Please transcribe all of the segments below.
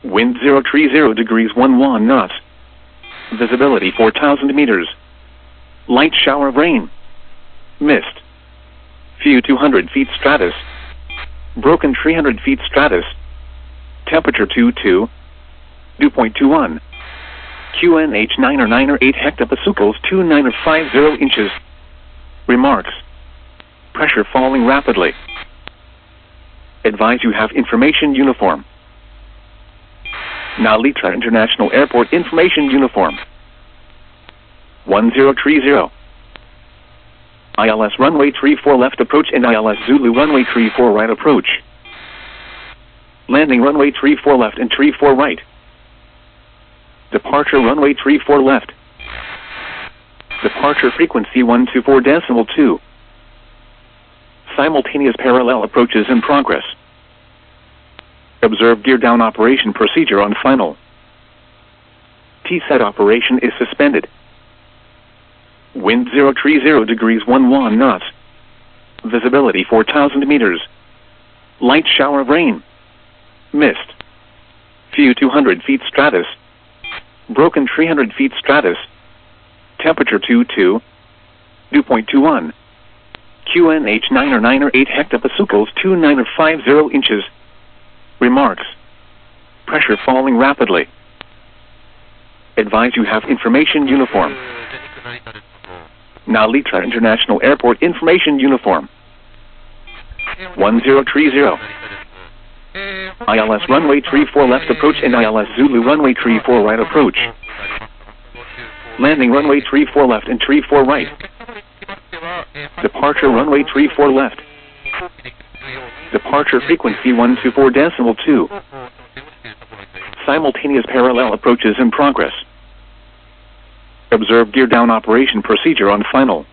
Wind 030 degrees 11 knots. Visibility 4,000 meters. Light shower of rain. Mist. Few 200 feet stratus. Broken 300 feet stratus. Temperature 22. Dew point 21. QNH 9 or 9 or 8 hectopascals 29 or 50 inches. Remarks. Pressure falling rapidly. Advise you have information uniform. Nalitra International Airport information uniform. 1030. ILS runway 34 left approach and ILS Zulu runway 34 right approach. Landing runway 34 left and 34 right. Departure runway 34 left. Departure frequency 124.2. Simultaneous parallel approaches in progress. Observe gear down operation procedure on final. T-set operation is suspended. Wind 030 degrees 11 knots. Visibility 4,000 meters. Light shower of rain. Mist. Few 200 feet stratus. Broken 300 feet stratus. Temperature 22. Dew point 21. QNH 9 or 9 or 8 hectopascals 29 or 50 inches. Remarks. Pressure falling rapidly. Advise you have information uniform. Nalitra International Airport information uniform. 1030. ILS runway 34 left approach and ILS Zulu runway 34 right approach. Landing runway 34 left and 34 right. Departure runway 34 left. Departure frequency 124.2. Simultaneous parallel approaches in progress. Observe gear down operation procedure on final.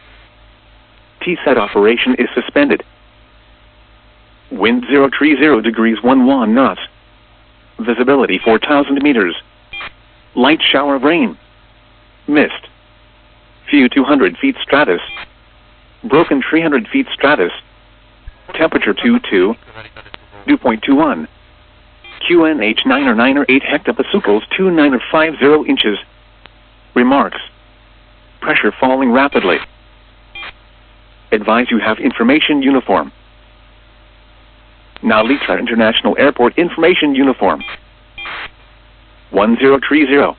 T-set operation is suspended. Wind 030 degrees 11 knots. Visibility 4,000 meters. Light shower of rain. Mist. Few 200 feet stratus. Broken 300 feet stratus. Temperature 22. Dew point 21. QNH 9 or 9 or 8 hectopascals 29 or 50 inches. Remarks. Pressure falling rapidly. Advise you have information uniform. Nalitra International Airport information uniform. 1030.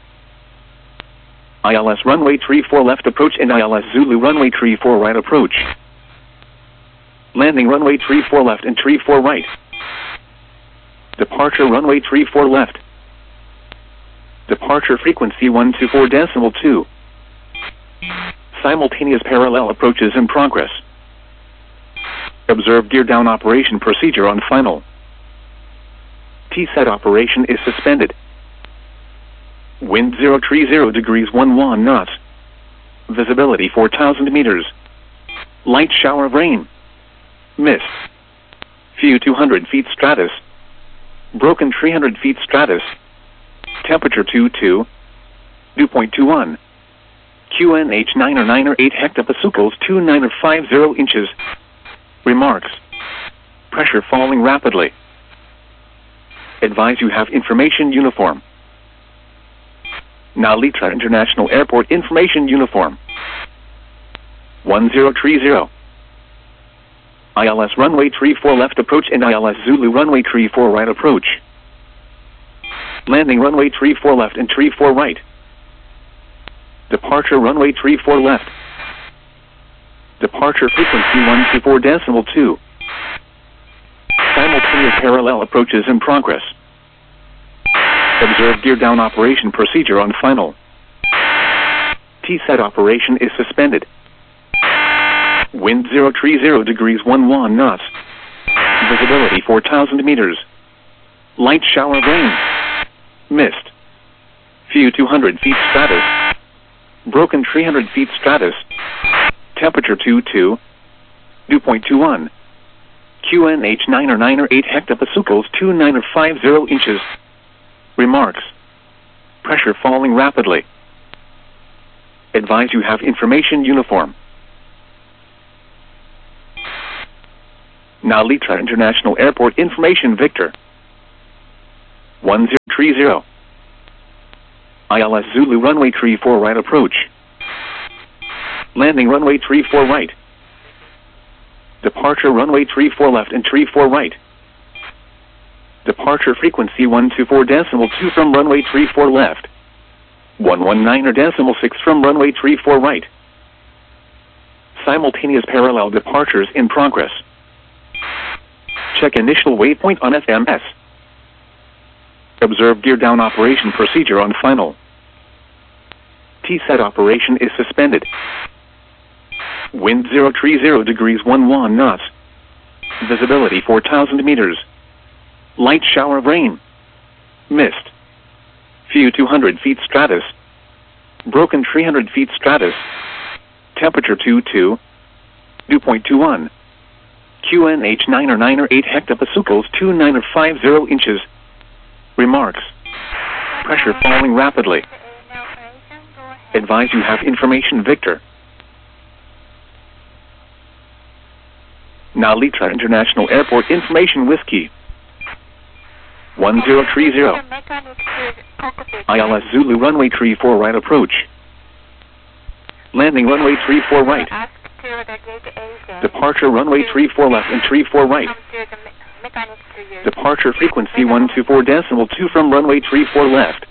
ILS runway 34 left approach and ILS Zulu runway 34 right approach. Landing runway 34 left and 34 right. Departure runway 34 left. Departure frequency 124.2. Simultaneous parallel approaches in progress. Observe gear down operation procedure on final. T-set operation is suspended. Wind 030 degrees 11 knots. Visibility 4,000 meters. Light shower of rain. Mist. Few 200 feet stratus. Broken 300 feet stratus. Temperature 22. Dew point 21. QNH 9 or 9 or 8 hectopascals 29 or 50 inches. Remarks. Pressure falling rapidly. Advise you have information uniform. Nalitra International Airport information uniform. 1030. ILS runway 34 left approach and ILS Zulu runway 34 right approach. Landing runway 34 left and 34 right. Departure runway 34 left. Departure frequency 124.2. Simultaneous parallel approaches in progress. Observe gear down operation procedure on final. T-set operation is suspended. Wind 030 degrees 11 knots. Visibility 4,000 meters. Light shower of rain. Mist. Few 200 feet stratus. Broken 300 feet stratus. Temperature 22. Dew point 21. QNH 9 or 9 or 8 hectopascals 29 or 50 inches. Remarks. Pressure falling rapidly. Advise you have information uniform. Nalitra International Airport information Victor. 10 1030. ILS Zulu runway 34 right approach. Landing runway 34 right. Departure runway 34 left and 34 right. Departure frequency 124.2 from runway 34 left. 119.6 from runway 34 right. Simultaneous parallel departures in progress. Check initial waypoint on FMS. Observe gear down operation procedure on final. TSET operation is suspended. Wind 030 degrees 11 knots. Visibility 4,000 meters. Light shower of rain. Mist. Few 200 feet stratus. Broken 300 feet stratus. Temperature 22. Dew point 21. QNH 9 or 9 or 8 hectopascals 29 or 50 inches. Remarks. Pressure falling rapidly. Advise you have information Victor. Narita International Airport information Whiskey. 1030. ILS Zulu runway 34 right approach. Landing runway 34 right. Departure runway 34 left and 34 right. Departure frequency 124.2 from runway 34 left.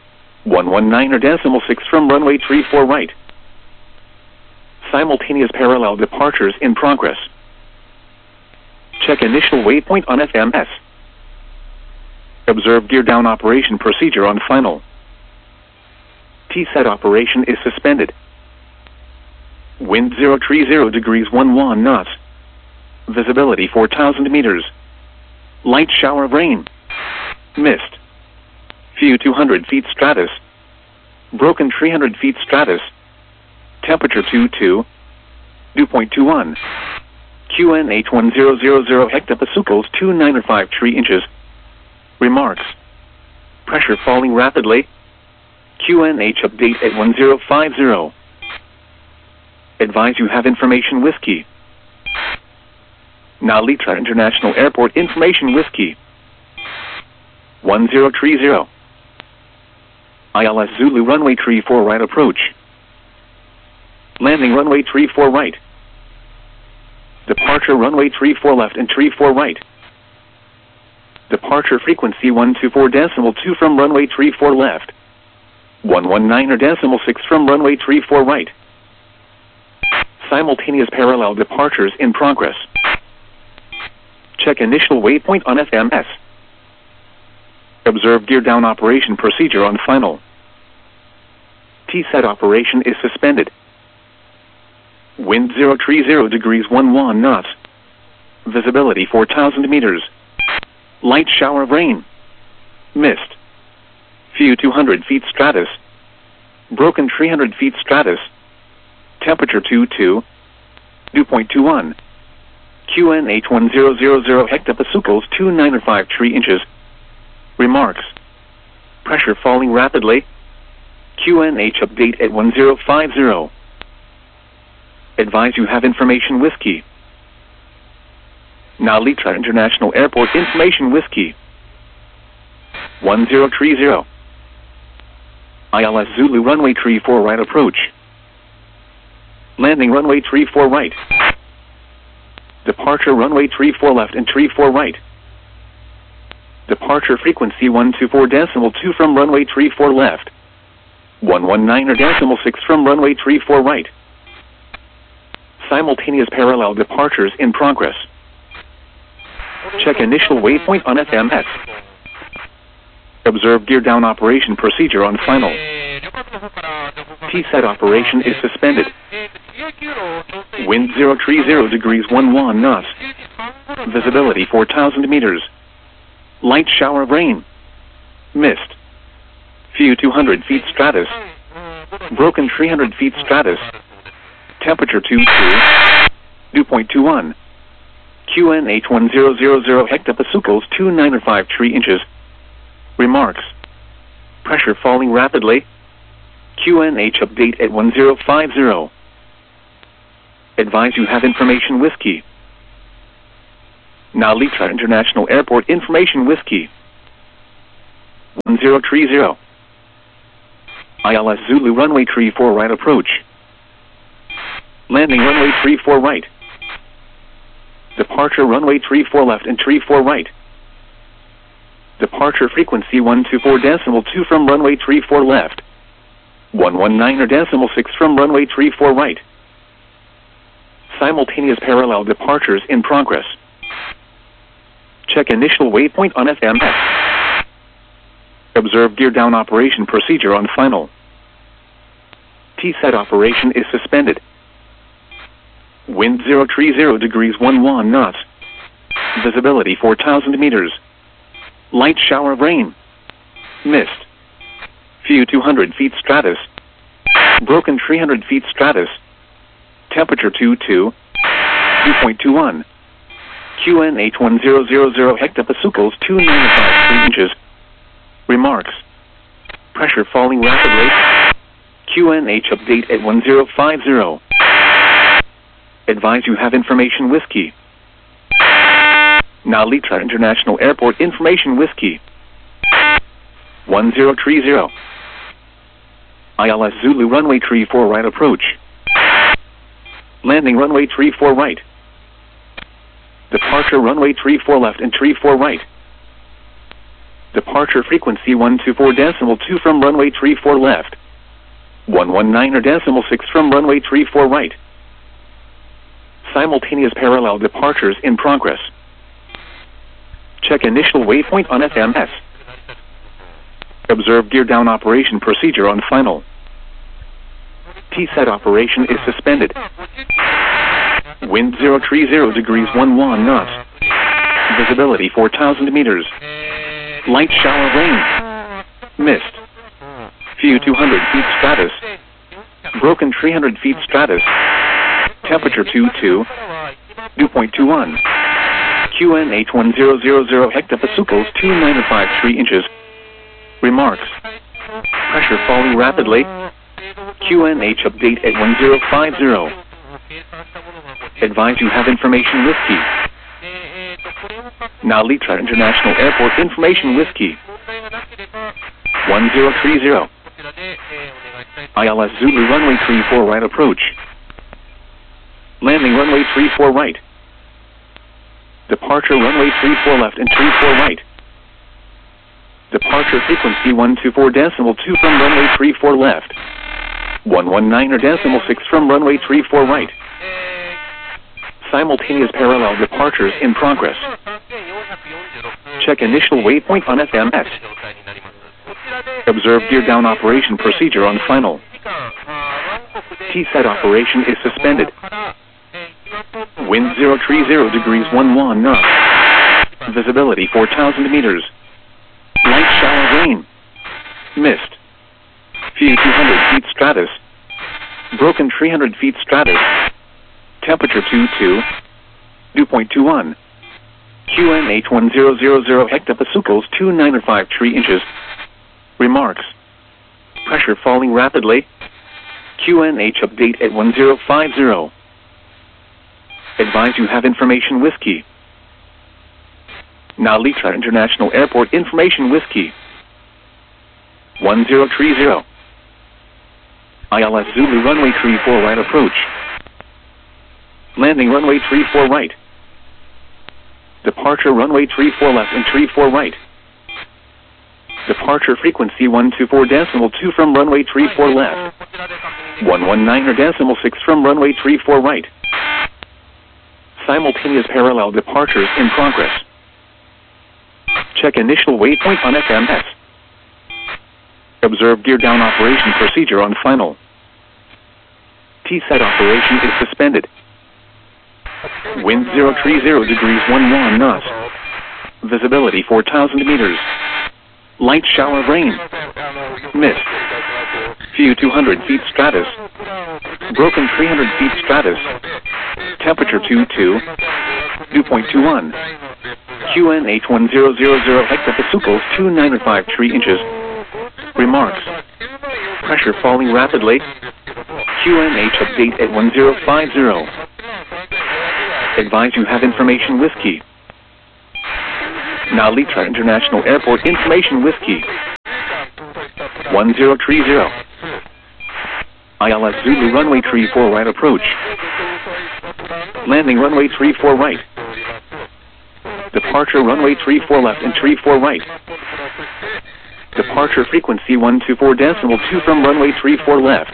119.6 from runway 34 right. Simultaneous parallel departures in progress. Check initial waypoint on FMS. Observe gear down operation procedure on final. TSET operation is suspended. Wind 030 degrees 11 knots. Visibility 4,000 meters. Light shower of rain. Mist. Few 200 feet stratus. Broken 300 feet stratus. Temperature 22. Dew point 21. QNH 1000 hectopascals 29 or 53 inches. Remarks. Pressure falling rapidly. QNH update at 1050. Advise you have information Whiskey. Narita International Airport information Whiskey. 1030. ILS Zulu runway 34 right approach. Landing runway 34 right. Departure runway 34 left and 34 right. Departure frequency 124.2 from runway 34 left. 119.6 from runway 34 right. Simultaneous parallel departures in progress. Check initial waypoint on FMS. Observe gear down operation procedure on final. TSET operation is suspended. Wind 030 degrees 11 knots. Visibility 4,000 meters. Light shower of rain. Mist. Few 200 feet stratus. Broken 300 feet stratus. Temperature 22. Dew point 21. QNH 1000 hectopascals 29 or 53 inches. Remarks. Pressure falling rapidly. QNH update at 1050. Advise you have information Whiskey. Narita International Airport information Whiskey. 1030. ILS Zulu runway 34 right approach. Landing runway 34 right. Departure runway 34 left and 34 right. Departure frequency 124.2 from runway 34 left. 119.6 from runway 34 right. Simultaneous parallel departures in progress. Check initial waypoint on FMS. Observe gear down operation procedure on final. TSET operation is suspended. Wind 030 degrees 11 knots. Visibility 4,000 meters. Light shower of rain. Mist. Few 200 feet stratus. Broken 300 feet stratus. Temperature 22. Dew point 21. QNH 1000 hectopascals 29 or 53 inches. Remarks. Pressure falling rapidly. QNH update at 1050. Advise you have information Whiskey. Narita International Airport information Whiskey. 1030. ILS Zulu runway 34 right approach. Landing runway 34 right. Departure runway 34 left and 34 right. Departure frequency 124.2 from runway 34 left. 119.6 from runway 34 right. Simultaneous parallel departures in progress. Check initial waypoint on FMS. Observe gear down operation procedure on final. T-set operation is suspended. Wind 030 degrees 11 knots. Visibility 4,000 meters. Light shower of rain. Mist. Few 200 feet stratus. Broken 300 feet stratus. Temperature 2.21. QNH 1000 hectopascals 295 inches. Remarks. Pressure falling rapidly. QNH update at 1050. Advise you have information whiskey. Nalitra International Airport information whiskey. 1030. ILS Zulu runway 34 right approach. Landing runway 34 right. Departure runway 34 left and 34 right. Departure frequency 124.2 from runway 34 left. 119.6 from runway 34 right. Simultaneous parallel departures in progress. Check initial waypoint on FMS. Observe gear down operation procedure on final. T-set operation is suspended. Wind 030 degrees 11 knots. Visibility 4,000 meters. Light shower rain. Mist. Few 200 feet stratus. Broken 300 feet stratus. Temperature 2.21. QNH 1000 hectopascals 295 inches. Remarks. Pressure falling rapidly. QNH update at 1050. Advise you have information whiskey. Nalitra International Airport information whiskey. 1030. ILS Zulu runway 34 right approach. Landing runway 34 right. Departure runway 34 left and 34 right. Departure frequency 124.2 from runway 34 left. 119.6 from runway 34 right. Simultaneous parallel departures in progress. Check initial waypoint on FMS. Observe gear down operation procedure on final. T-set operation is suspended. Wind 030 degrees 11 knots. Visibility 4,000 meters. Light shower rain. Mist. Few 200 feet stratus. Broken 300 feet stratus. Temperature 2.21. QNH 1000 hectopascals 295 inches. Remarks. Pressure falling rapidly. QNH update at 1050. Advise you have information whiskey. Nalitra International Airport information whiskey. 1030. ILS Zulu runway 34 right approach. Landing runway 34 right. Departure runway 34 left and 34 right. Departure frequency 124.2 from runway 34 left. 119.6 from runway 34 right. Simultaneous parallel departures in progress. Check initial waypoint on FMS. Observe gear down operation procedure on final. T-set operation is suspended. Wind 030 degrees 11 knots. Visibility 4,000 meters. Light shower of rain. Mist. Few 200 feet stratus. Broken 300 feet stratus. Temperature 2.21. QNH 1000 hectopascals 295 inches. Remarks. Pressure falling rapidly. QNH update at 1050. Advise you have information whiskey. Nalitra International Airport information whiskey. 1030. ILS Zulu runway 34 right approach. Landing runway 34 right. Departure runway 34 left and 34 right. Departure frequency 124.2 from runway 34 left.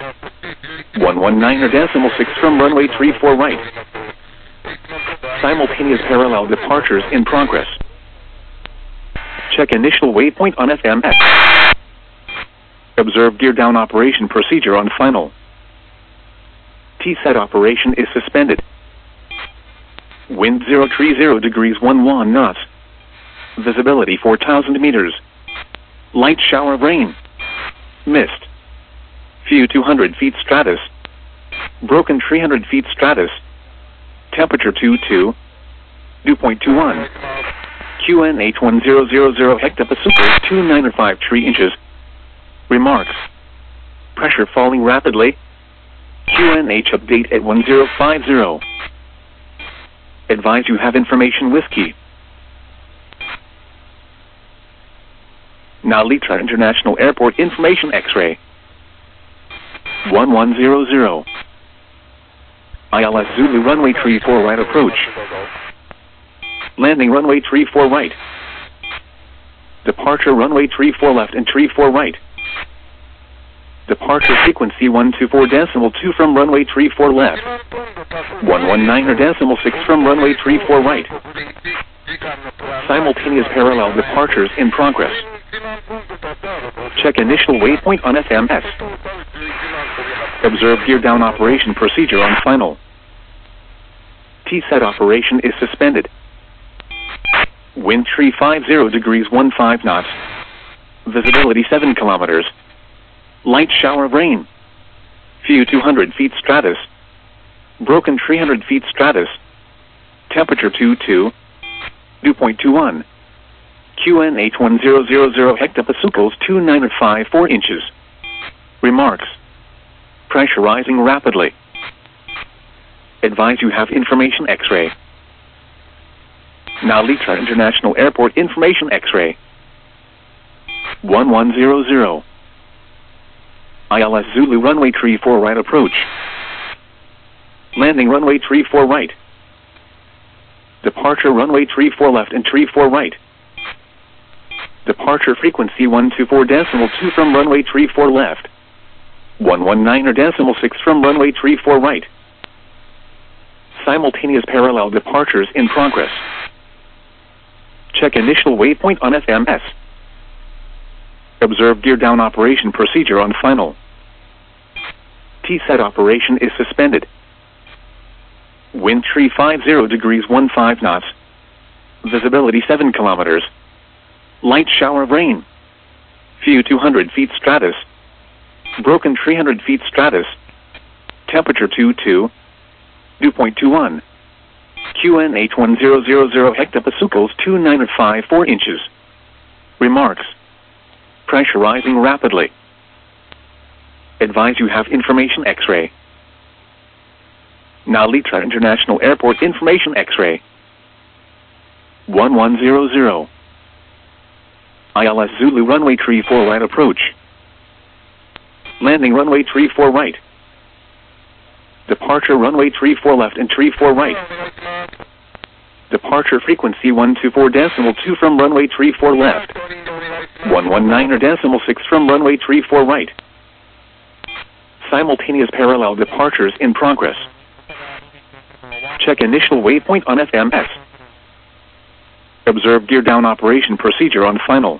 119.6 from runway 34 right. Simultaneous parallel departures in progress. Check initial waypoint on FMX. Observe gear down operation procedure on final. T-set operation is suspended. Wind 030 degrees 11 knots. Visibility 4,000 meters. Light shower of rain. Mist. Few 200 feet stratus. Broken 300 feet stratus. Temperature 22. Dew point 21. QNH 1000 hectopascal 295 3 inches. Remarks. Pressure falling rapidly. QNH update at 1050. Advise you have information whiskey. Nalitra International Airport information X-ray. 1100. ILS Zulu runway 34 right approach. Landing runway 34 right. Departure runway 34 left and 34 right. Departure frequency 124.2 from runway 34 left. 119.6 from runway 34 right. Simultaneous parallel departures in progress. Check initial waypoint on FMS. Observe gear down operation procedure on final. T-set operation is suspended. Wind 350 degrees 15 knots. Visibility 7 kilometers. Light shower of rain. Few 200 feet stratus. Broken 300 feet stratus. Temperature 22. Dew point 21. QNH 1000 hectopascals 295 inches. Remarks. Pressure rising rapidly. Advise you have information X-ray. Nalitra International Airport information X-ray. 1100. ILS Zulu runway 34 right approach. Landing runway 34 right. Departure runway 34 left and 34 right. Departure frequency 124.2 from runway 34 left. 119.6 from runway 34 right. Simultaneous parallel departures in progress. Check initial waypoint on FMS. Observe gear down operation procedure on final. T-set operation is suspended. Wind 350 degrees 15 knots. Visibility 7 kilometers. Light shower of rain. Few 200 feet stratus. Broken 300 feet stratus. Temperature 22. Dew point 21. QNH 1000 hectopascals 295 inches. Remarks. Pressure rising rapidly. Advise you have information X-ray. Nalitra International Airport information X-ray. 1100. ILS Zulu runway 34 right approach. Landing runway 34 right. Departure runway 34 left and 34 right. Departure frequency 124.2 from runway 34 left. 119.6 from runway 34 right. Simultaneous parallel departures in progress. Check initial waypoint on FMS. Observe gear down operation procedure on final.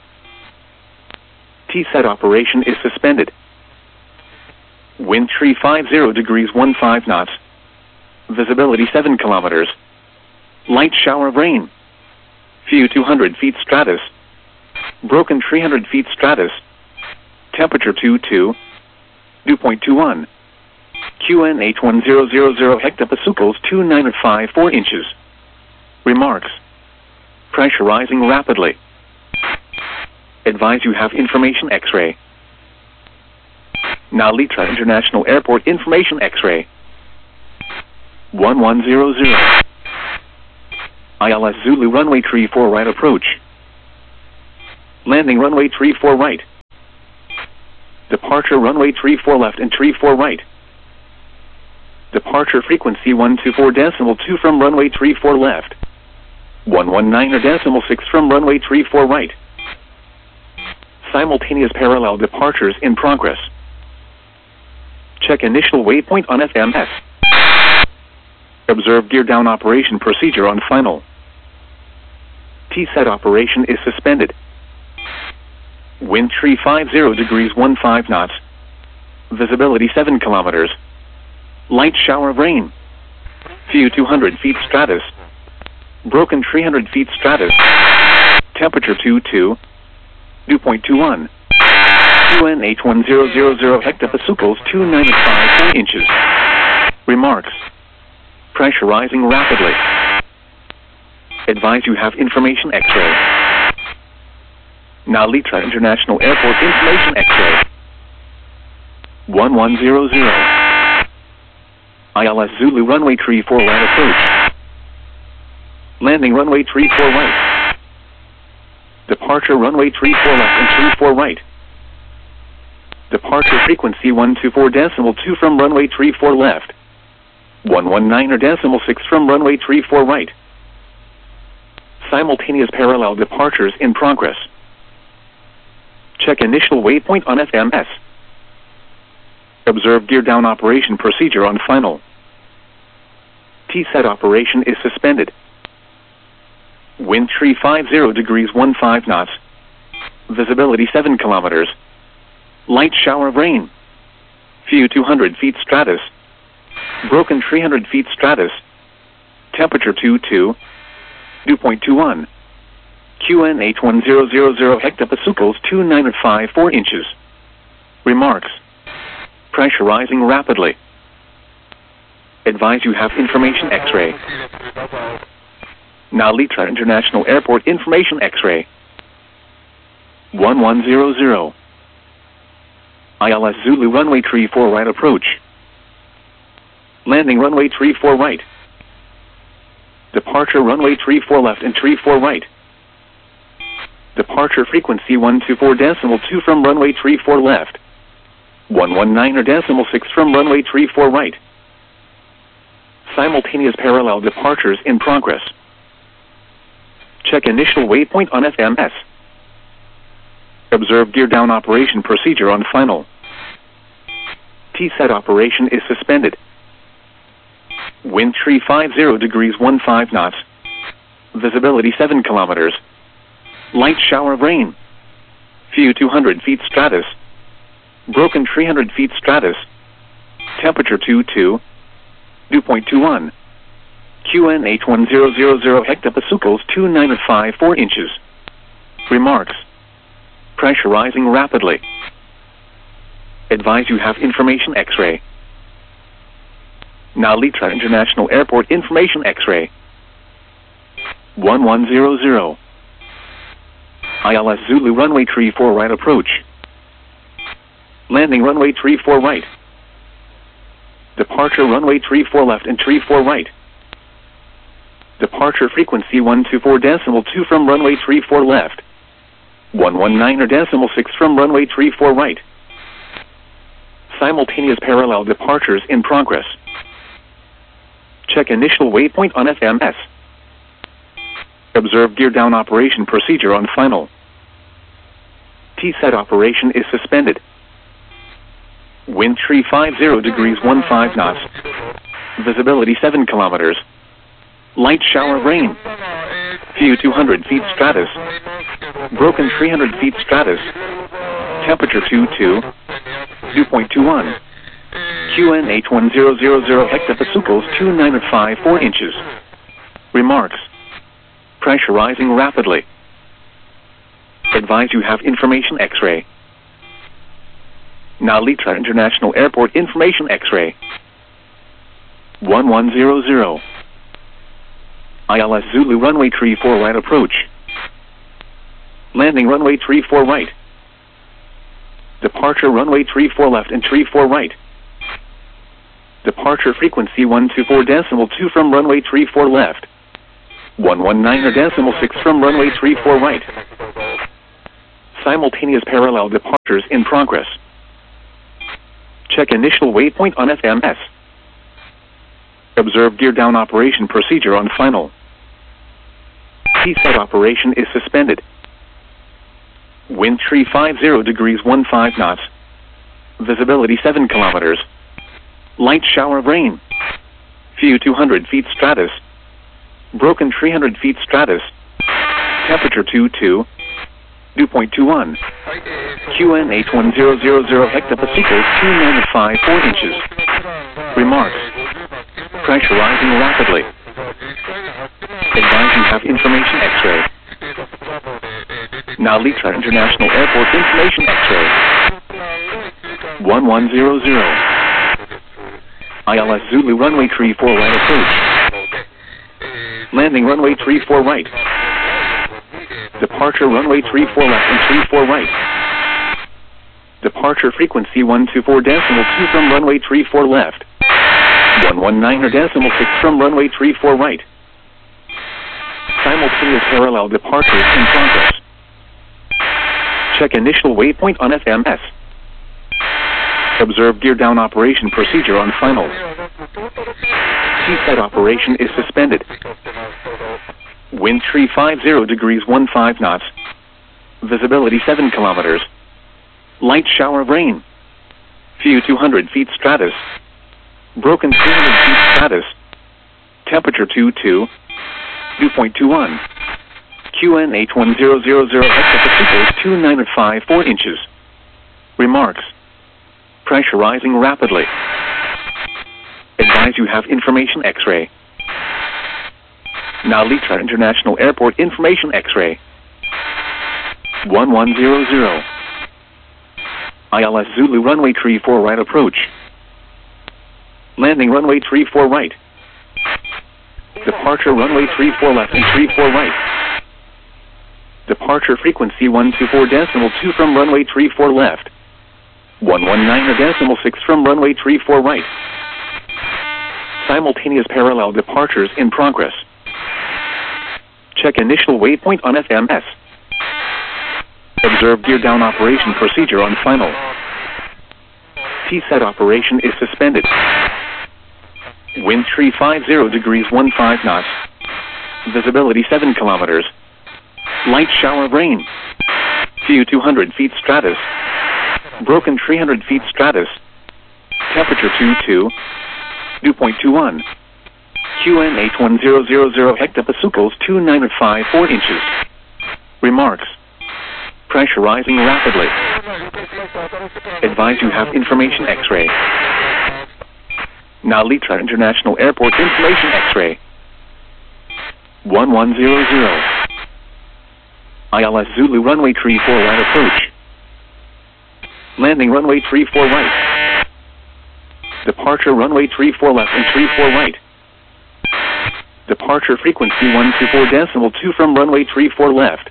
T-set operation is suspended. Wind 350 degrees 15 knots. Visibility 7 kilometers. Light shower of rain. Few 200 feet stratus. Broken 300 feet stratus. Temperature 22. Dew point 21. QNH 1000 hectopascals 295 inches. Remarks. Pressure rising rapidly. Advise you have information X-ray. Nalitra International Airport information X-ray. 1100. ILS Zulu runway 34 right approach. Landing runway 34 right. Departure runway 34 left and 34 right. Departure frequency 124.2 from runway 34 left. 119.6 from runway 34 right. Simultaneous parallel departures in progress. Check initial waypoint on FMS. Observe gear down operation procedure on final. T-set operation is suspended. Wind 350 degrees 15 knots. Visibility 7 kilometers. Light shower of rain. Few 200 feet stratus. Broken 300 feet stratus. Temperature 22. Dew point 21. QNH1000 hectopascals 295 inches. Remarks. Pressurizing rapidly. Advise you have information X-ray. Nalita International Airport information X-ray. 1100. ILS Zulu runway 34 right approach. Landing runway 34 right. Departure runway 34 left and 34 right. Departure frequency 124.2 from runway 34 left. 119.6 from runway 34 right. Simultaneous parallel departures in progress. Check initial waypoint on FMS. Observe gear down operation procedure on final. T-set operation is suspended. Wind 350 degrees 15 knots. Visibility 7 kilometers. Light shower of rain. Few 200 feet stratus. Broken 300 feet stratus. Temperature 22. Dew point 21. QNH1000 hectopascals 295 inches. Remarks. Pressurizing rapidly. Advise you have information X-ray. Nalita International Airport information X-ray. 1100. ILS Zulu runway 34 right approach. Landing runway 34 right. Departure runway 34 left and 34 right. Departure frequency 124.2 from runway 34 left. 119.6 from runway 34 right. Simultaneous parallel departures in progress. Check initial waypoint on FMS. Observe gear down operation procedure on final. T-set operation is suspended. Wind 350 degrees 15 knots. Visibility 7 kilometers. Light shower of rain. Few 200 feet stratus. Broken 300 feet stratus. Temperature 22. Dew point 21. QNH1000 hectopascals 295 inches. Remarks. Pressurizing rapidly. Advise you have information X-ray. Nalita International Airport information X-ray. 1100. ILS Zulu runway 34 right approach. Landing runway 34 right. Departure runway 34 left and 34 right. Departure frequency 124.2 from runway 34 left. 119.6 from runway 34 right. Simultaneous parallel departures in progress. Check initial waypoint on FMS. Observe gear down operation procedure on final. T-set operation is suspended. Wind 350 degrees 15 knots. Visibility 7 kilometers. Light shower of rain. Few 200 feet stratus. Broken 300 feet stratus. Temperature 22. Dew point 21. QNH1000 hectopascals 295 inches. Remarks. Pressurizing rapidly. Advise you have information X-ray. Nalita International Airport information X-ray. 1100. ILS Zulu runway 34 right approach. Landing runway 34 right. Departure runway 34 left and 34 right. Departure frequency 124.2 from runway 34 left. 119.6 from runway 34 right. Simultaneous parallel departures in progress. Check initial waypoint on FMS. Observe gear down operation procedure on final. T-set operation is suspended. Wind 350 degrees 15 knots. Visibility 7 kilometers. Light shower of rain. Few 200 feet stratus. Broken 300 feet stratus. Temperature 22. Dew point 21. QN81000 hectopascals 295 4 inches. Remarks. Pressure rising rapidly. Advise you have information X-ray. Nalitra International Airport information X-ray. 1100. ILS Zulu runway 34 right approach. Landing runway 34 right. Departure runway 34 left and 34 right. Departure frequency 124.2 from runway 34 left. 119.6 from runway 34 right. Simultaneous parallel departures in progress. Check initial waypoint on FMS. Observe gear down operation procedure on final. T-set operation is suspended. Wind 350 degrees 15 knots. Visibility 7 kilometers. Light shower of rain. Few 200 feet stratus. Broken 300 feet stratus. Temperature 22. Dew point 21. QN81000 hectopascals 295 4 inches. Remarks. Pressure rising rapidly. Advise you have information X-ray. Nalitra International Airport information X-ray. 1100. ILS Zulu runway 34 right approach. Landing runway 34 right. Departure runway 34 left and 34 right. Departure frequency 124.2 from runway 34 left. 119.6 from runway 34 right. Simultaneous parallel departures in progress. Check initial waypoint on FMS. Observe gear down operation procedure on final. T-set operation is suspended. Wind 350 degrees 15 knots. Visibility 7 kilometers. Light shower of rain. Few 200 feet stratus. Broken 300 feet stratus. Temperature 22. Dew point 21. QN81000 hectopascals 295 4 inches. Remarks. Pressure rising rapidly. Advise you have information X-ray. Nalitra International Airport information X-ray. 1100. ILS Zulu runway 34 right approach. Landing runway 34 right. Departure runway 34 left and 34 right. Departure frequency 124.2 from runway 34 left.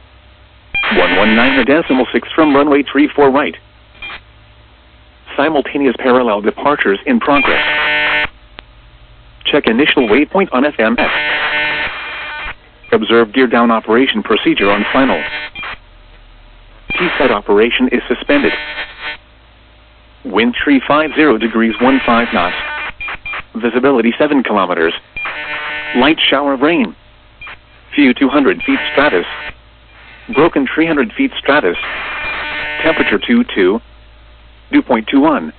119.6 from runway 34 right. Simultaneous parallel departures in progress. Check initial waypoint on FMS. Observe gear down operation procedure on final. T-set operation is suspended. Wind 350 degrees 15 knots. Visibility 7 kilometers. Light shower of rain. Few 200 feet stratus. Broken 300 feet stratus. Temperature 22. Dew point 21.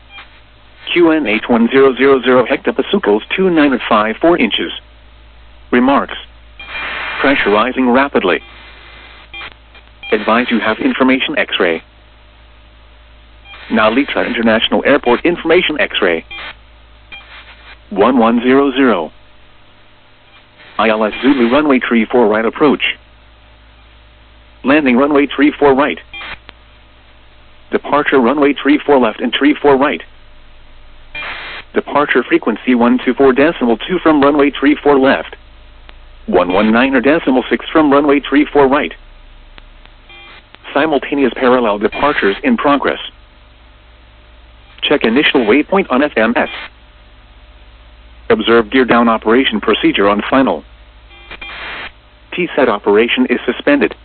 QN81000 hectopascals 295 4 inches. Remarks. Pressure rising rapidly. Advise you have information X-ray. Nalitra International Airport information X-ray. 1100. ILS Zulu runway 34 right approach. Landing runway 34 right. Departure runway 34 left and 34 right. Departure frequency 124.2 from runway 34 left. 119.6 from runway 34 right. Simultaneous parallel departures in progress. Check initial waypoint on FMS. Observe gear down operation procedure on final. T-set operation is suspended.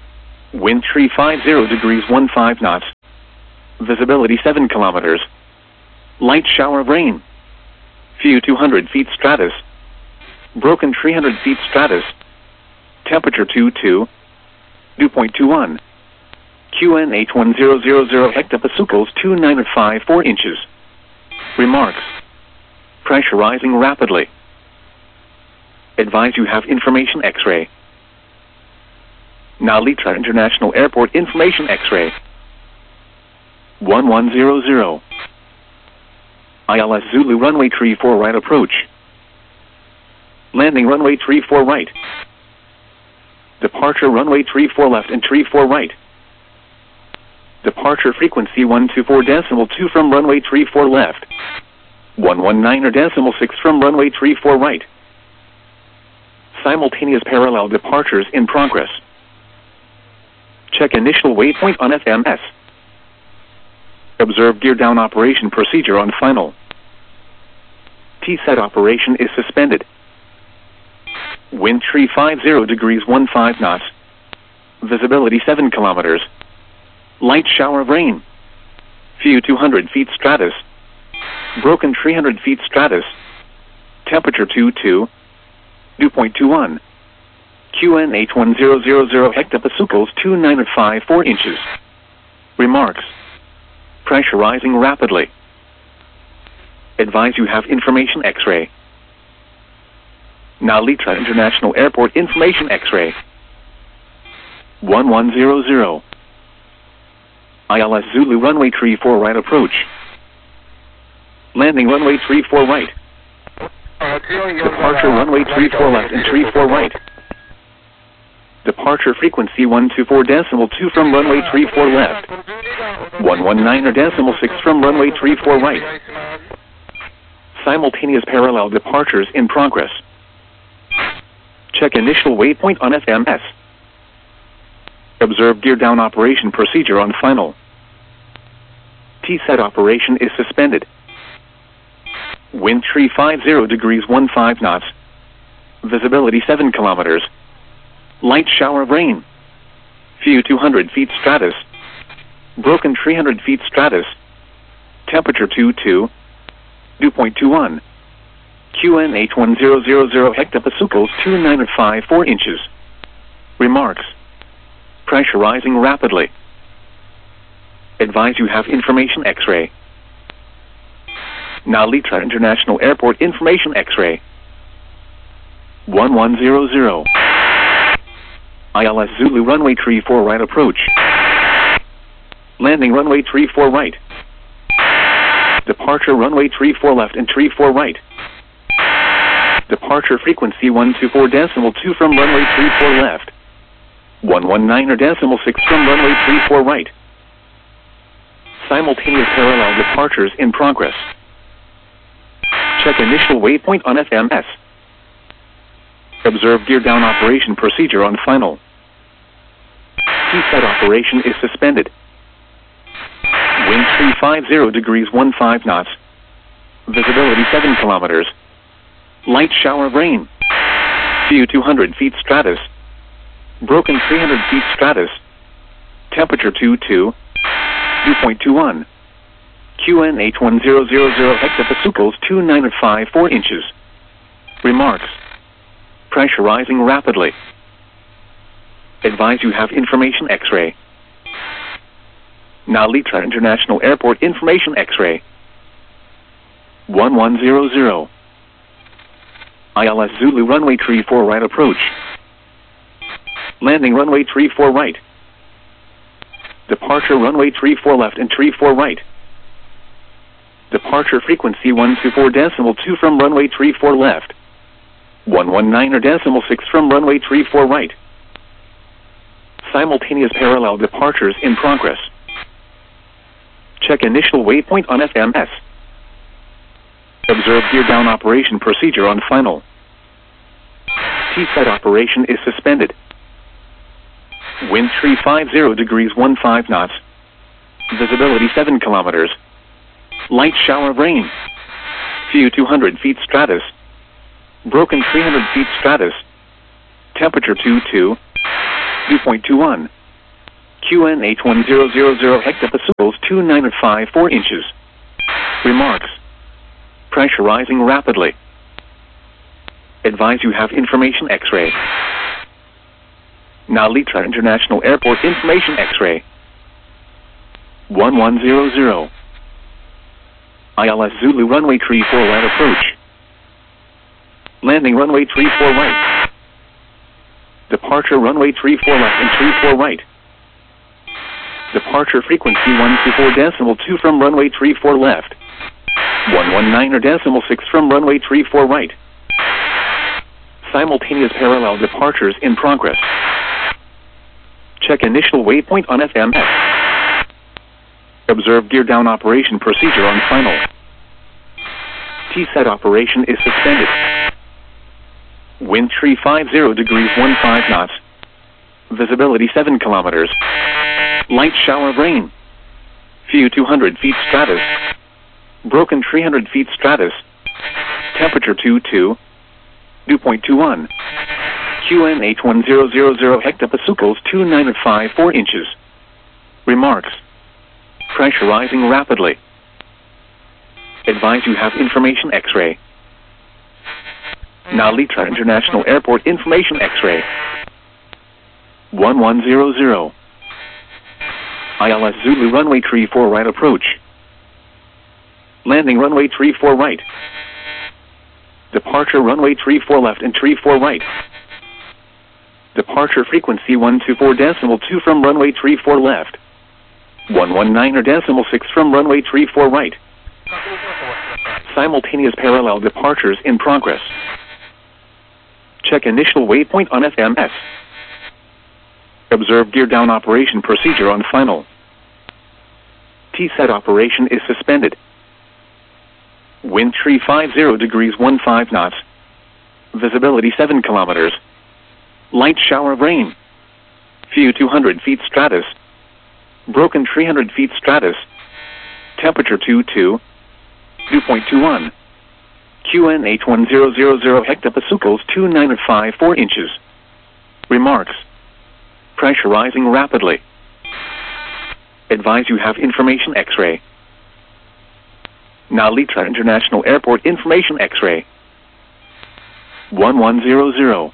Wind 350 degrees 15 knots. Visibility 7 kilometers. Light shower of rain. View 200 feet stratus. Broken 300 feet stratus. Temperature 22. Dew point 21. QNH1000 hectopascals 2954 inches. Remarks. Pressurizing rapidly. Advise you have information X-ray. Nalitra International Airport information X-ray. 1100. ILS Zulu runway 34 right approach. Landing runway 34 right. Departure runway 34 left and 34 right. Departure frequency 124.2 from runway 34 left. 119.6 from runway 34 right. Simultaneous parallel departures in progress. Check initial waypoint on FMS. Observe gear down operation procedure on final. T-set operation is suspended. Wind 350 degrees 15 knots. Visibility 7 kilometers. Light shower of rain. View 200 feet stratus. Broken 300 feet stratus. Temperature 22. Dew point 21. QNH1000 hectopascals 2954 inches. Remarks. Pressurizing rapidly. Advise you have information X-ray. Nalitra International Airport information X-ray. 1100. ILS Zulu runway 34 right approach. Landing runway 34 right. Departure runway 34 left and 34 right. Departure frequency 124.2 from runway 34 left. 119.6 from runway 34 right. Simultaneous parallel departures in progress. Check initial waypoint on FMS. Observe gear down operation procedure on final. T-set operation is suspended. Wind 350 degrees 15 knots. Visibility 7 kilometers. Light shower of rain. View 200 feet stratus. Broken 300 feet stratus. Temperature 22. Dew point 21. QNH1000 hectopascals 2954 inches. Remarks. Pressurizing rapidly. Advise you have information X-ray. Nalitra International Airport information X-ray. 1100. ILS Zulu runway 34 right approach. Landing runway 34 right. Departure runway 34 left and 34 right. Departure frequency 124.2 from runway 34 left. 119.6 from runway 34 right. Simultaneous parallel departures in progress. Check initial waypoint on FMS. Observe gear down operation procedure on final. T-set operation is suspended. Wind 350 degrees 15 knots. Visibility 7 kilometers. Light shower of rain. View 200 feet stratus. Broken 300 feet stratus. Temperature 22. Dew point 21. QNH1000 hectopascals 2954 inches. Remarks. Pressurizing rapidly. Advise you have information X-ray. Nalitra International Airport information X-ray. 1100. ILS Zulu runway 34 right approach. Landing runway 34 right. Departure runway 34 left and 34 right. Departure frequency 124.2 from runway 34 left. 119.6 from runway 34 right. Simultaneous parallel departures in progress. Check initial waypoint on FMS. Observe gear down operation procedure on final. T-set operation is suspended. Wind 350 degrees 15 knots. Visibility 7 kilometers. Light shower of rain. View 200 feet stratus. Broken 300 feet stratus. Temperature 22. Dew point 21. QNH1000 hectopascals 2954 inches. Remarks. Pressurizing rapidly. Advise you have information X-ray. Narita International Airport information X-ray. 1100. ILS Zulu runway 34 right approach. Landing runway 34 right. Departure runway 34 left and 34 right. Departure frequency 124.2 from runway 34 left. 119.6 from runway 34 right. Simultaneous parallel departures in progress. Check initial waypoint on FMS. Observe gear down operation procedure on final. T-set operation is suspended. Wind 350 degrees 15 knots. Visibility 7 kilometers. Light shower of rain. Few 200 feet stratus. Broken 300 feet stratus. Temperature 22. Dew point 21. QNH 1000 hectopascals 2954 inches. Remarks. Pressurizing rapidly. Advise you have information X-ray. Narita International Airport information X-ray. 1100. ILS Zulu runway 34 right approach. Landing runway 34 right. Departure runway 34 left and 34 right. Departure frequency 124.2 from runway 34 left. 119.6 from runway 34 right. Simultaneous parallel departures in progress. Check initial waypoint on FMS. Observe gear down operation procedure on final. T-set operation is suspended. Wind 350 degrees 15 knots. Visibility 7 kilometers. Light shower of rain. Few 200 feet stratus. Broken 300 feet stratus. Temperature 22. Dew point 21. QNH 1000 hectopascals 2954 inches. Remarks. Pressurizing rapidly. Advise you have information X-ray. Narita International Airport information X-ray. 1100.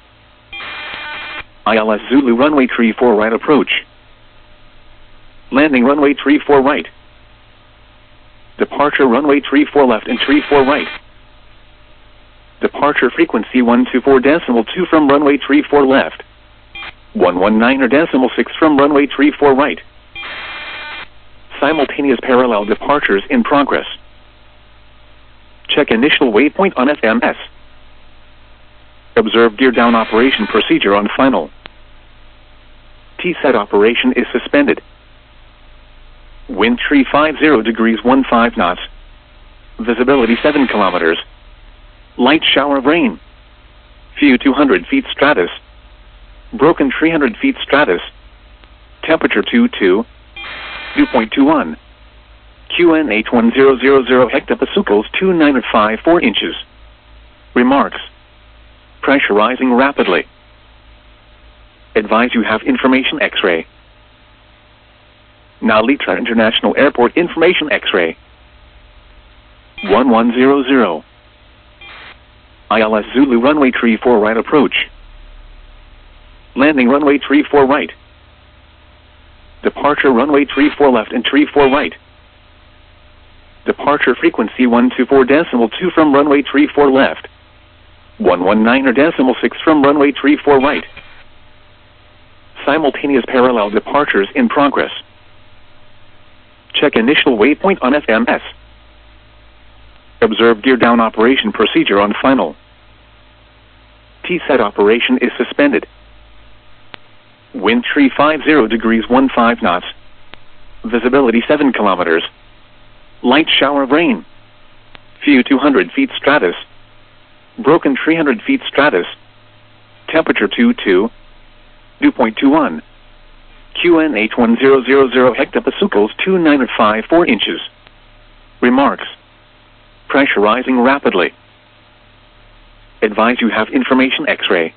ILS Zulu runway 34 right approach. Landing runway 34 right. Departure runway 34 left and 34 right. Departure frequency 124.2 from runway 34 left. 119.6 from runway 34 right. Simultaneous parallel departures in progress. Check initial waypoint on FMS. Observe gear down operation procedure on final. T-set operation is suspended. Wind 350 degrees 15 knots. Visibility 7 kilometers. Light shower of rain. Few 200 feet stratus. Broken 300 feet stratus. Temperature 22. Dew point 21. QNH 1000 hectopascals 2954 inches. Remarks. Pressurizing rapidly. Advise you have information X-ray. Narita International Airport information X-ray. 1100. ILS Zulu runway 34 right approach. Landing runway 34 right. Departure runway 34 left and 34 right. Departure frequency 124.2 from runway 34 left. 119.6 from runway 34 right. Simultaneous parallel departures in progress. Check initial waypoint on FMS. Observe gear down operation procedure on final. T-set operation is suspended. Wind 350 degrees 15 knots. Visibility 7 kilometers. Light shower of rain. Few 200 feet stratus. Broken 300 feet stratus. Temperature 22. Dew point 21. QNH 1000 hectopascals 2954 inches. Remarks. Pressurizing rapidly. Advise you have information X-ray.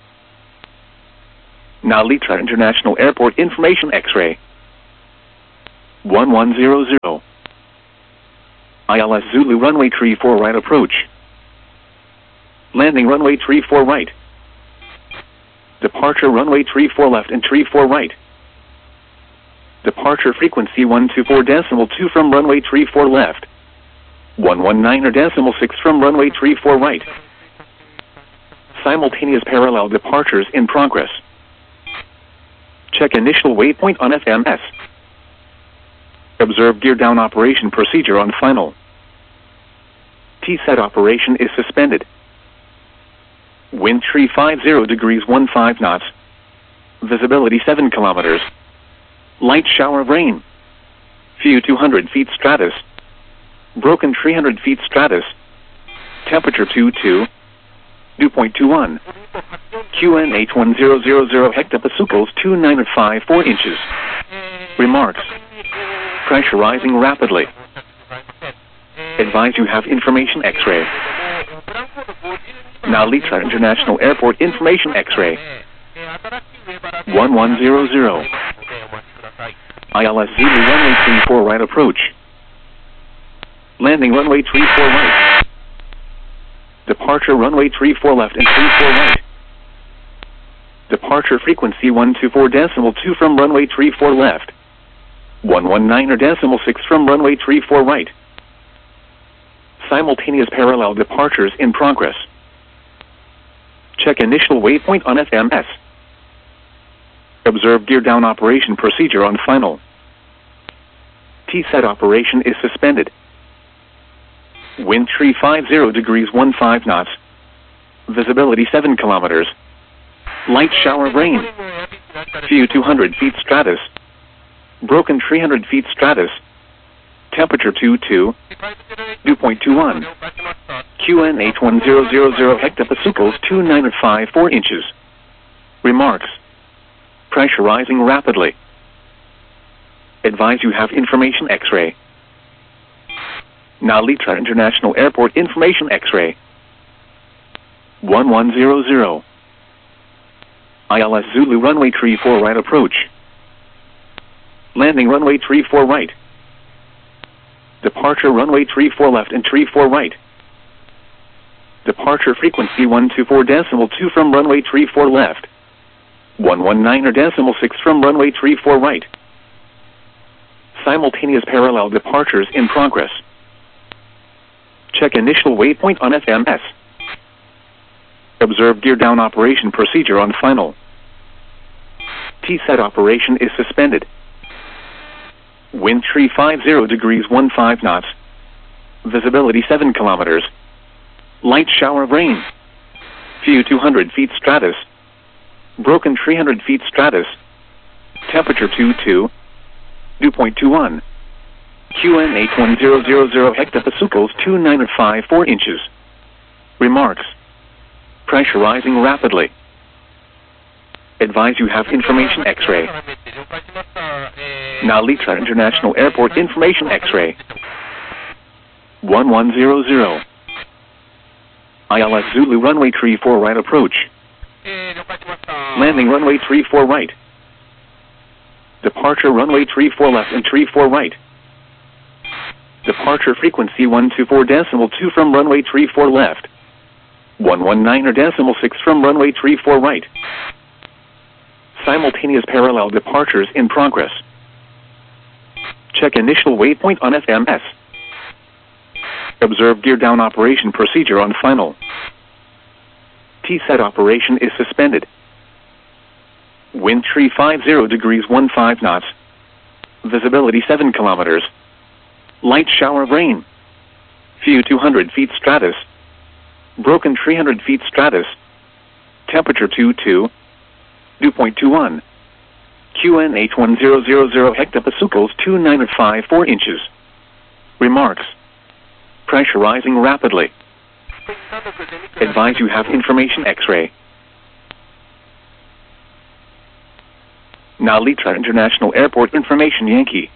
Narita International Airport information X-ray. 1100. ILS Zulu runway 34 right approach. Landing runway 34 right. Departure runway 34 left and 34 right. Departure frequency 124.2 from runway 34 left. 119.6 from runway 34 right. Simultaneous parallel departures in progress. Check initial waypoint on FMS. Observe gear down operation procedure on final. TSET operation is suspended. Wind 350 degrees 15 knots. Visibility 7 kilometers. Light shower of rain. Few 200 feet stratus. Broken 300 feet stratus. Temperature 22. Dew point 21. QNH1000 hectopascals 2954 inches. Remarks. Pressurizing rapidly. Advise you have information X-ray. Narita International Airport information X-ray. 1100. ILS Zulu runway 34 right approach. Landing runway 34 right. Departure runway 34 left and 34 right. Departure frequency 124.2 from runway 34 left. 119.6 from runway 34 right. Simultaneous parallel departures in progress. Check initial waypoint on FMS. Observe gear down operation procedure on final. TSET operation is suspended. Wind 350 degrees 15 knots. Visibility 7 kilometers. Light shower of rain. Few 200 feet stratus. Broken 300 feet stratus. Temperature 22. Dew point 21. QNH1000 hectopascals 2954 inches. Remarks. Pressurizing rapidly. Advise you have information X-ray. Narita International Airport information X-ray. 1100. ILS Zulu runway 34 right approach. Landing runway 34 right. Departure runway 34 left and 34 right. Departure frequency 124.2 from runway 34 left. 119.6 from runway 34 right. Simultaneous parallel departures in progress. Check initial waypoint on FMS. Observe gear down operation procedure on final. TSET operation is suspended. Wind 350 degrees 15 knots. Visibility 7 kilometers. Light shower of rain. Few 200 feet stratus. Broken 300 feet stratus. Temperature 22. Dew point 21. QNH1000 hectopascals 2954 inches. Remarks. Pressurizing rapidly. Advise you have information X-ray. Narita International Airport information X-ray. 1100. ILS Zulu runway 34 right approach. Landing runway 34 right. Departure runway 34 left and 34 right. Departure frequency 124.2 from runway 34 left. 119.6 from runway 34 right. Simultaneous parallel departures in progress. Check initial waypoint on FMS. Observe gear down operation procedure on final. TSET operation is suspended. Wind 350 degrees 15 knots. Visibility 7 kilometers. Light shower of rain. Few 200 feet stratus. Broken 300 feet stratus. Temperature 22. Dew point 21. QNH1000 hectopascals 2954 inches. Remarks. Pressurizing rapidly. Advise you have information X-ray. Narita International Airport information Yankee.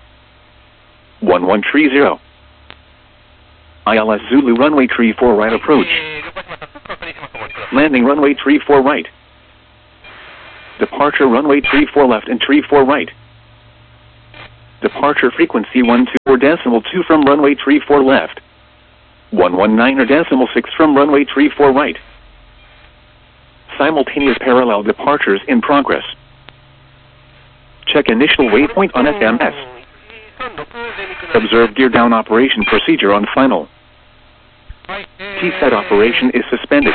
1130. ILS Zulu runway 34 right approach. Landing runway 34 right. Departure runway 34 left and 34 right. Departure frequency 124.2 from runway 34 left. 119.6 from runway 34 right. Simultaneous parallel departures in progress. Check initial waypoint on FMS. Observe gear down operation procedure on final. TSET operation is suspended.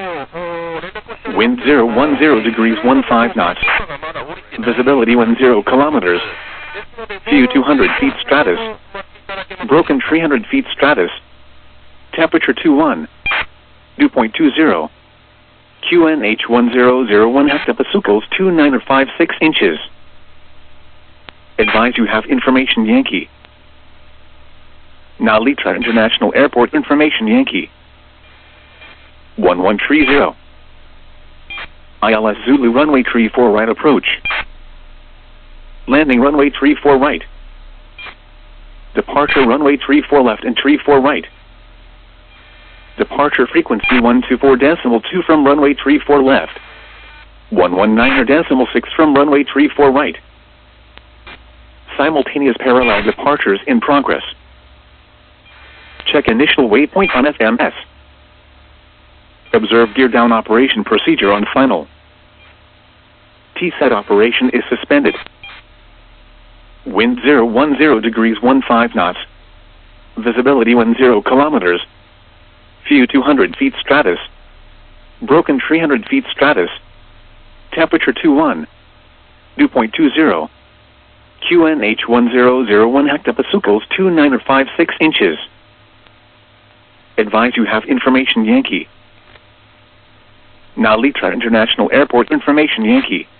Wind 010 degrees 15 knots. Visibility 10 kilometers. View 200 feet stratus. Broken 300 feet stratus. Temperature 21. Dew point 20. QNH 1001 hectopascals 2956 inches. Advise you have information Yankee. Narita International Airport information Yankee. 1130. ILS Zulu runway 34 right approach. Landing runway 34 right. Departure runway 34 left and 34 right. Departure frequency 124.2 from runway 34 left. 119.6 from runway 34 right. Simultaneous parallel departures in progress. Check initial waypoint on FMS. Observe gear down operation procedure on final. TSET operation is suspended. Wind 010 degrees 15 knots. Visibility 10 kilometers. View 200 feet stratus. Broken 300 feet stratus. Temperature 21. Dew point 20. QNH 1001 hectopascals 2956 inches. Advise you have information Yankee. Narita International Airport information Yankee.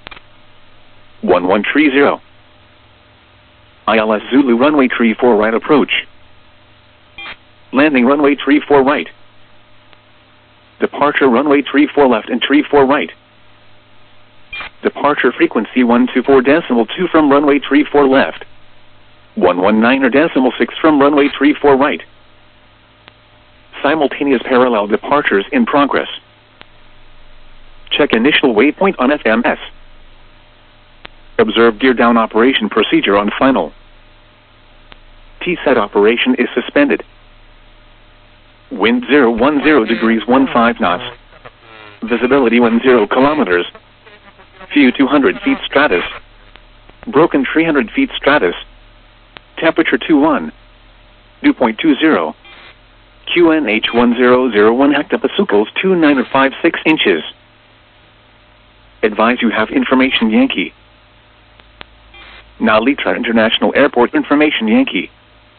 1130. ILS Zulu runway 34 right approach. Landing runway 34 right. Departure runway 34 left and 34 right. Departure frequency 124.2 from runway 34 left. 119.6 from runway 34 right. Simultaneous parallel departures in progress. Check initial waypoint on FMS. Observe gear down operation procedure on final. TSET operation is suspended. Wind 010 degrees 15 knots. Visibility 10 kilometers. View 200 feet stratus. Broken 300 feet stratus. Temperature 21. Dew point 20. QNH 1001 hectopascals 2956 inches. Advise you have information Yankee. Narita International Airport information Yankee.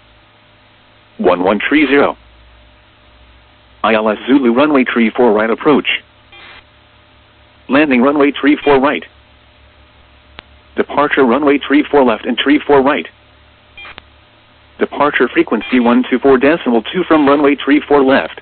1130. ILS Zulu runway 34 right approach. Landing runway 34 right. Departure runway 34 left and 34 right. Departure frequency 124.2 from runway 34 left.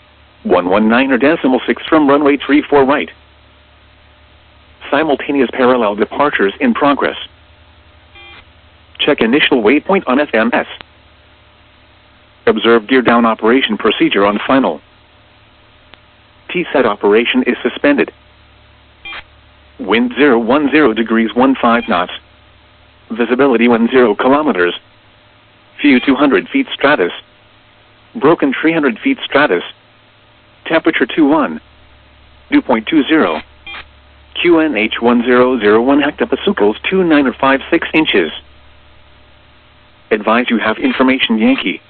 119.6 from runway 34 right. Simultaneous parallel departures in progress. Check initial waypoint on FMS. Observe gear down operation procedure on final. TSET operation is suspended. Wind 010 degrees 15 knots. Visibility 10 kilometers. View 200 feet stratus. Broken 300 feet stratus. Temperature 21. Dew point 20. QNH 1001 hectopascals 2956 inches. Advise you have information Yankee.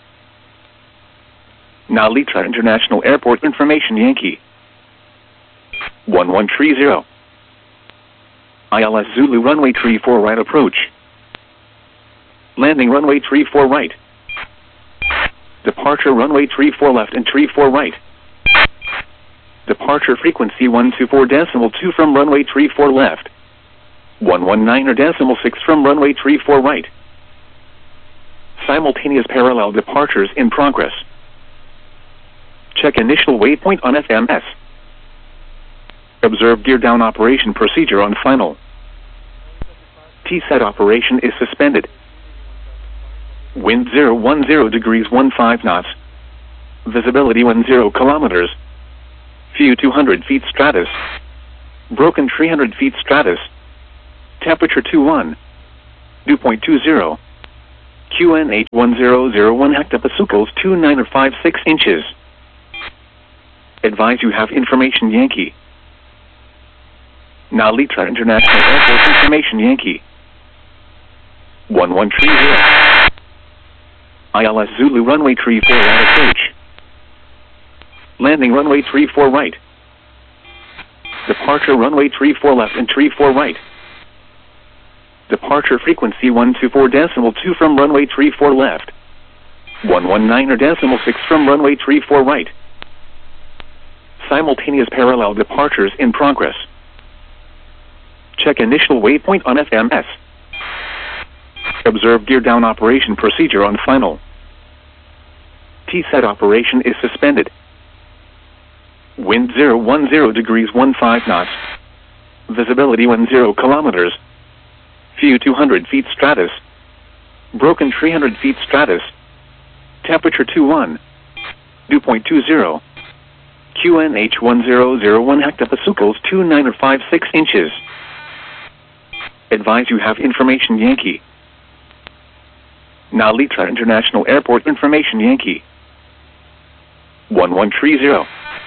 Narita International Airport information Yankee. 1130. ILS Zulu runway 34 right approach. Landing runway 34 right. Departure runway 34 left and 34 right. Departure frequency 124.2 from runway 34 left. 119.6 from runway 34 right. Simultaneous parallel departures in progress. Check initial waypoint on FMS. Observe gear down operation procedure on final. TSET operation is suspended. Wind 010 degrees 15 knots. Visibility 10 kilometers. View 200 feet stratus. Broken 300 feet stratus. Temperature 21. 2.20. QNH 1001 hectopascals 29 or 56 inches. Advise you have information Yankee. Narita International Airport information Yankee. 1130. ILS Zulu runway 34 right approach. Landing runway 34 right. Departure runway 34 left and 34 right. Departure frequency 124.2 from runway 34 left. 119 or 0.6 from runway 34 right. Simultaneous parallel departures in progress. Check initial waypoint on FMS. Observe gear down operation procedure on final. T-set operation is suspended. Wind 010 degrees 15 knots. Visibility 10 kilometers. View 200 feet stratus. Broken 300 feet stratus. Temperature 21. 2.20. QNH 1001 hectopascals 29 or 56 inches. Advise you have information Yankee. Narita International Airport information Yankee. 1130.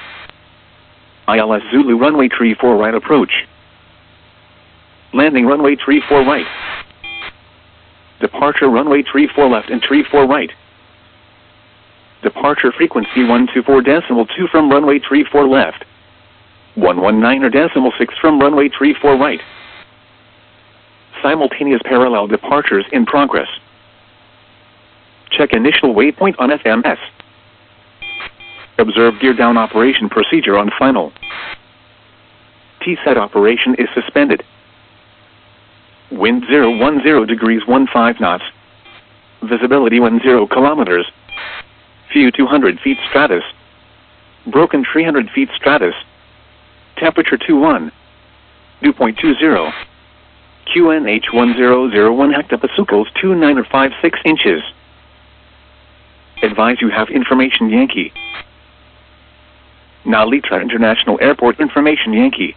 ILS Zulu runway 34 right approach. Landing runway 34 right. Departure runway 34 left and 34 right. Departure frequency 124.2 from runway 34 left. 119 or 0.6 from runway 34 right. Simultaneous parallel departures in progress. Check initial waypoint on FMS. Observe gear down operation procedure on final. T-set operation is suspended. Wind 010 degrees 15 knots. Visibility 10 kilometers. View 200 feet stratus. Broken 300 feet stratus. Temperature 21. 2.20. QNH 1001 hectopascals 29 or 56 inches. Advise you have information Yankee. Narita International Airport information Yankee.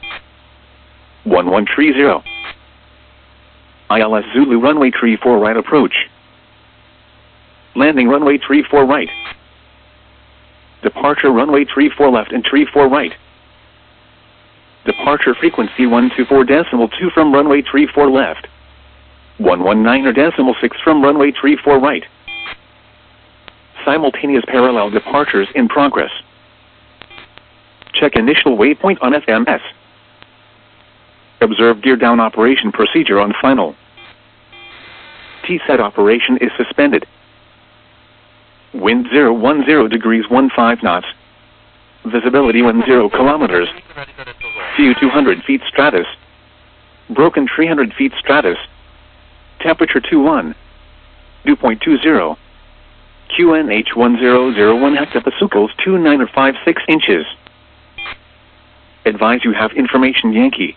1130. ILS Zulu runway 34 right approach. Landing runway 34 right. Departure runway 34 left and 34 right. Departure frequency 124.2 from runway 34 left. 119 or 0.6 from runway 34 right. Simultaneous parallel departures in progress. Check initial waypoint on FMS. Observe gear down operation procedure on final. T-set operation is suspended. Wind 010 degrees 15 knots. Visibility 10 kilometers. View 200 feet stratus. Broken 300 feet stratus. Temperature 21. 2.20. QNH 1001 hectopascals 29 or 56 inches. Advise you have information Yankee.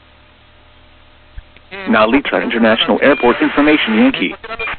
Narita International Airport information Yankee.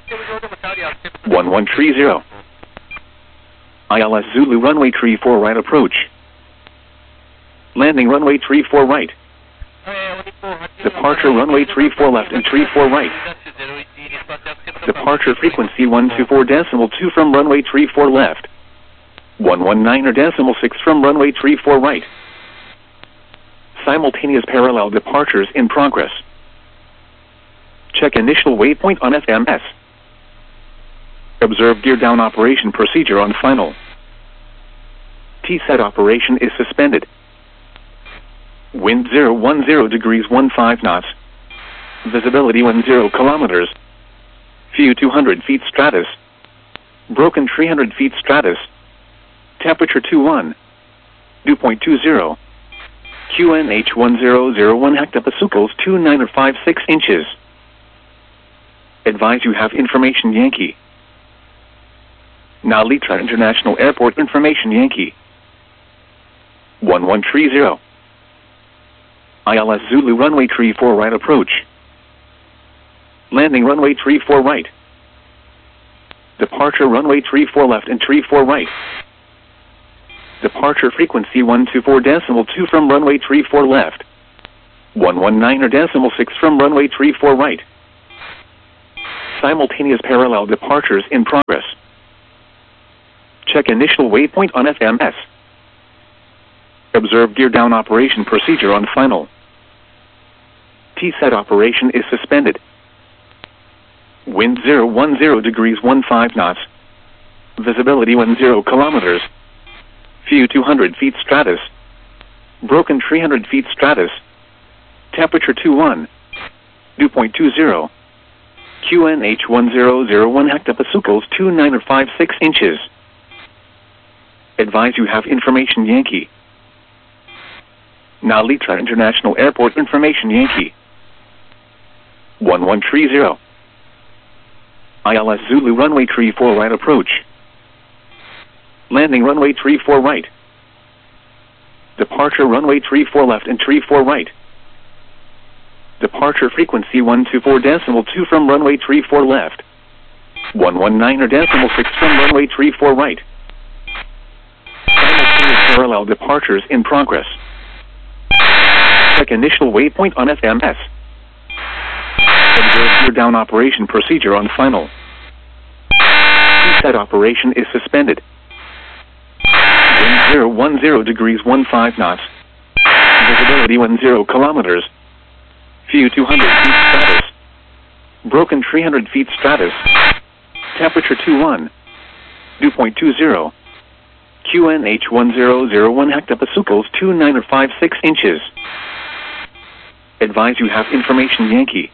1130. ILS Zulu runway 34 right approach. Landing runway 34 right. Departure runway 34 left and 34 right. Departure frequency 124.2 from runway 34 left. 119 or 0.6 from runway 34 right. Simultaneous parallel departures in progress. Check initial waypoint on FMS. Observe gear down operation procedure on final. T-set operation is suspended. Wind 010 degrees 15 knots. Visibility 10 kilometers. View 200 feet stratus. Broken 300 feet stratus. Temperature 21. 2.20. QNH 1001 hectopascals 29 or 56 inches. Advise you have information Yankee. Narita International Airport information Yankee. 1130. ILS Zulu runway 34 right approach. Landing runway 34 right. Departure runway 34 left and 34 right. Departure frequency 124.2 from runway 34 left. 119 or 0.6 from runway 34 right. Simultaneous parallel departures in progress. Check initial waypoint on FMS. Observe gear down operation procedure on final. T-set operation is suspended. Wind 010 degrees 15 knots. Visibility 10 kilometers. View 200 feet stratus. Broken 300 feet stratus. Temperature 21. Dew point 20. QNH 1001 hectopascals 2956 inches. Advise you have information Yankee. Narita International Airport information Yankee. 1130. ILS Zulu runway 34 right approach. Landing runway 34 right. Departure runway 34 left and 34 right. Departure frequency 124.2 from runway 34 left. 119.6 from runway 34 right. Simultaneous parallel departures in progress. Check initial waypoint on FMS. Observe gear down operation procedure on final. T-set operation is suspended. Wind 010 degrees 15 knots. Visibility 10 kilometers. View 200 feet stratus. Broken 300 feet stratus. Temperature 21. Dew point 20. QNH 1001 hectopascals 2956 inches. Advise you have information Yankee.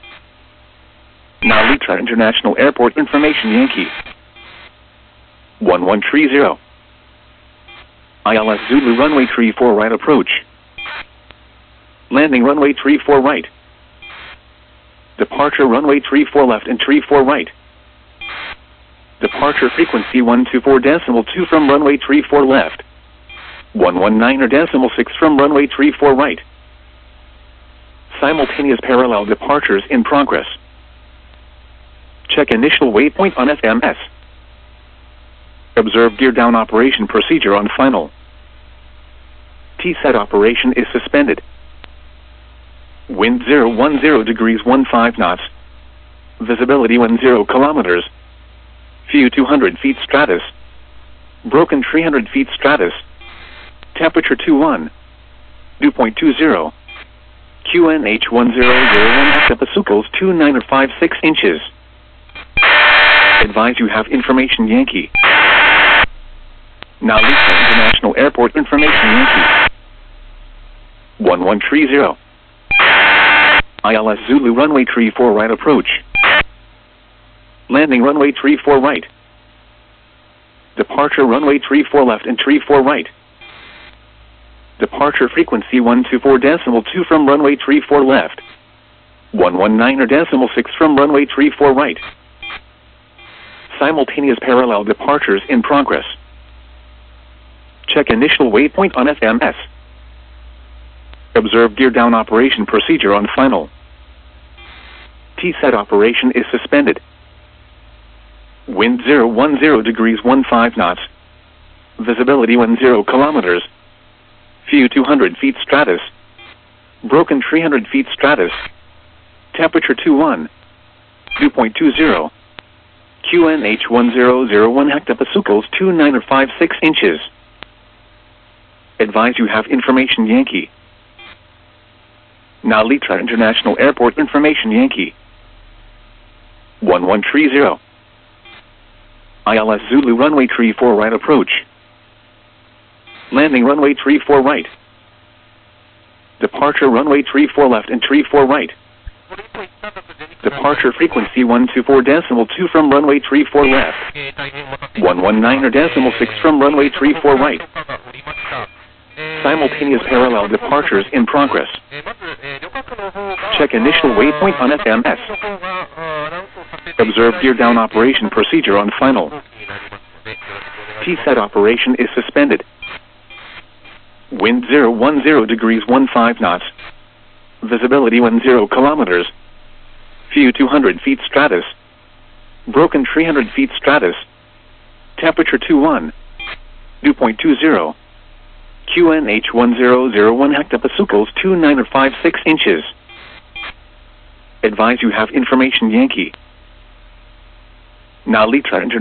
Narita International Airport information Yankee. 1130. ILS Zulu runway 34 right approach. Landing runway 34 right. Departure runway 34 left and 34 right. Departure frequency 124.2 from runway 34 left. 119.6 from runway 34 right. Simultaneous parallel departures in progress. Check initial waypoint on FMS. Observe gear down operation procedure on final. T-set operation is suspended. Wind 010 degrees 15 knots. Visibility 10 kilometers. View 200 feet stratus. Broken 300 feet stratus. Temperature 21. Dew point 20. QNH 1001 hectopascals 2956 inches. Advise you have information Yankee. Narita International Airport information Yankee. 1130. ILS Zulu runway 34 right approach. Landing runway 34 right. Departure runway 34 left and 34 right. Departure frequency 124.2 from runway 34 left. 119.6 from runway 34 right. Simultaneous parallel departures in progress. Check initial waypoint on FMS. Observe gear down operation procedure on final. T-set operation is suspended. Wind 010 degrees 15 knots. Visibility 10 kilometers. View 200 feet stratus. Broken 300 feet stratus. Temperature 21. Dew point 20. QNH 1001 hectopascals 2956 inches. Advise you have information Yankee. Narita International Airport information Yankee. 1130. ILS Zulu runway 34 right approach. Landing runway 34 right. Departure runway 34 left and 34 right. Departure frequency 124.2 from runway 34 left. 119.6 from runway 34 right. Simultaneous parallel departures in progress. Check initial waypoint on FMS. Observe gear down operation procedure on final. T-set operation is suspended. Wind 010 degrees 15 knots. Visibility 10 kilometers. View 200 feet stratus. Broken 300 feet stratus. Temperature 21. Dew point 20. QNH 1001 hectopascals 2956 inches. Advise you have information Yankee. Nalitra